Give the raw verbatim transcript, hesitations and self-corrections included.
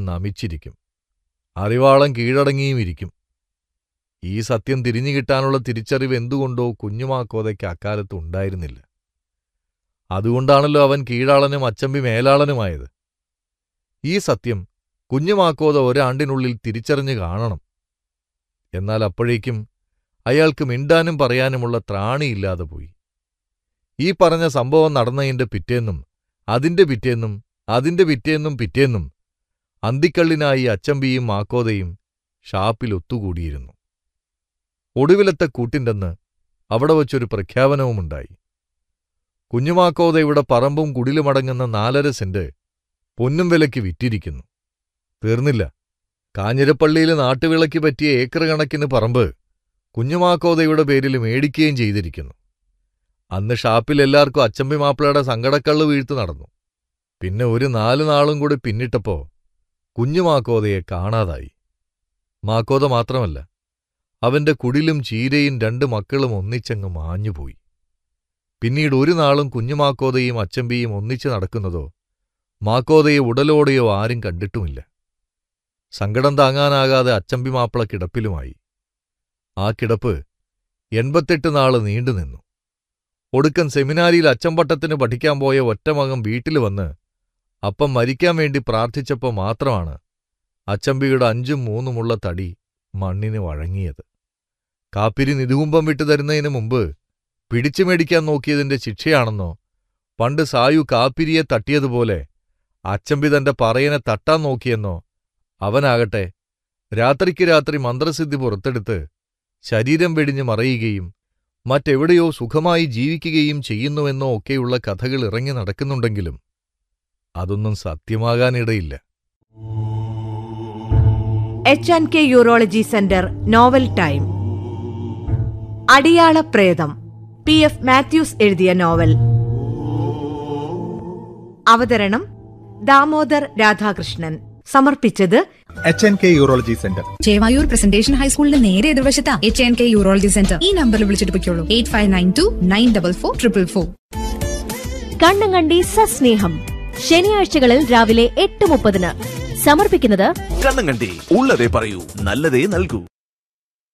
നമിച്ചിരിക്കും. അറിവാളം കീഴടങ്ങിയുമിരിക്കും. ഈ സത്യം തിരിഞ്ഞു കിട്ടാനുള്ള തിരിച്ചറിവ് എന്തുകൊണ്ടോ കുഞ്ഞുമാക്കോതയ്ക്ക് അക്കാലത്ത് ഉണ്ടായിരുന്നില്ല. അതുകൊണ്ടാണല്ലോ അവൻ കീഴാളനും അച്ചമ്പി മേലാളനുമായത്. ഈ സത്യം കുഞ്ഞുമാക്കോത ഒരാണ്ടിനുള്ളിൽ തിരിച്ചറിഞ്ഞു കാണണം. എന്നാൽ അപ്പോഴേക്കും അയാൾക്ക് മിണ്ടാനും പറയാനുമുള്ള ത്രാണിയില്ലാതെ പോയി. ഈ പറഞ്ഞ സംഭവം നടന്നതിന്റെ പിറ്റേന്നും അതിന്റെ പിറ്റേന്നും അതിന്റെ പിറ്റേന്നും പിറ്റേന്നും അന്തിക്കള്ളിനായി അച്ചമ്പിയും മാക്കോതയും ഷാപ്പിൽ ഒത്തുകൂടിയിരുന്നു. ഒടുവിലത്തെ കൂട്ടിൻ്റെന്ന് അവിടെ വച്ചൊരു പ്രഖ്യാപനവുമുണ്ടായി. കുഞ്ഞുമാക്കോതയുടെ പറമ്പും കുടിലുമടങ്ങുന്ന നാലര സെന്റ് പൊന്നും വിലയ്ക്ക് വിറ്റിരിക്കുന്നു. തീർന്നില്ല. കാഞ്ഞിരപ്പള്ളിയിൽ നാട്ടുവിളയ്ക്ക് പറ്റിയ ഏക്കർ കണക്കിന് പറമ്പ് കുഞ്ഞുമാക്കോതയുടെ പേരിൽ മേടിക്കുകയും ചെയ്തിരിക്കുന്നു. അന്ന് ഷാപ്പിൽ എല്ലാവർക്കും അച്ചമ്പി മാപ്പിളയുടെ സങ്കടക്കള്ള് വീഴ്ത്തു നടന്നു. പിന്നെ ഒരു നാലു നാളും കൂടി പിന്നിട്ടപ്പോ കുഞ്ഞുമാക്കോതയെ കാണാതായി. മാക്കോത മാത്രമല്ല, അവന്റെ കുടിലും ചീരയും രണ്ട് മക്കളും ഒന്നിച്ചങ്ങ് മാഞ്ഞുപോയി. പിന്നീട് ഒരു നാളും കുഞ്ഞുമാക്കോതയും അച്ചമ്പിയും ഒന്നിച്ചു നടക്കുന്നതോ മാക്കോതയെ ഉടലോടെയോ ആരും കണ്ടിട്ടുമില്ല. സങ്കടം താങ്ങാനാകാതെ അച്ചമ്പി മാപ്പിള കിടപ്പിലുമായി. ആ കിടപ്പ് എൺപത്തെട്ട് നാള് നീണ്ടുനിന്നു. ഒടുക്കൻ സെമിനാരിയിൽ അച്ചമ്പട്ടത്തിന് പഠിക്കാൻ പോയ ഒറ്റമകൻ വീട്ടിൽ വന്ന് അപ്പം മരിക്കാൻ വേണ്ടി പ്രാർത്ഥിച്ചപ്പോൾ മാത്രമാണ് അച്ചമ്പിയുടെ അഞ്ചും മൂന്നുമുള്ള തടി മണ്ണിന് വഴങ്ങിയത്. കാപ്പിരി നിതുകുംബം വിട്ടു തരുന്നതിന് മുമ്പ് പിടിച്ചു മേടിക്കാൻ നോക്കിയതിന്റെ ശിക്ഷയാണെന്നോ, പണ്ട് സായു കാപ്പിരിയെ തട്ടിയതുപോലെ അച്ചമ്പി തന്റെ പറയനെ തട്ടാൻ നോക്കിയെന്നോ, അവനാകട്ടെ രാത്രിക്ക് രാത്രി മന്ത്രസിദ്ധി പുറത്തെടുത്ത് ശരീരം വെടിഞ്ഞ് മറയുകയും മറ്റെവിടെയോ സുഖമായി ജീവിക്കുകയും ചെയ്യുന്നുവെന്നോ ഒക്കെയുള്ള കഥകൾ ഇറങ്ങി നടക്കുന്നുണ്ടെങ്കിലും അതൊന്നും സത്യമാകാനിടയില്ല. H and K urology centre novel time. അടിയാള പ്രേതം, പി എഫ് മാത്യൂസ് എഴുതിയ നോവൽ. അവതരണം ദാമോദർ രാധാകൃഷ്ണൻ. സമർപ്പിച്ചത് H and K urology centre, Chevayur presentation ഹൈസ്കൂളിന്റെ നേരെ എതിർവശത്താ H and K urology centre. ഈ നമ്പറിൽ വിളിച്ചിട്ട് പൊയ്ക്കോളൂ. Eight five nine to nine double four triple four. കണ്ണും കണ്ടി സസ്നേഹം ശനിയാഴ്ചകളിൽ രാവിലെ എട്ട് മുപ്പതിന്. സമർപ്പിക്കുന്നത് കണ്ണും കണ്ടി, ഉള്ളതേ പറയൂ, നല്ലതേ നൽകൂ.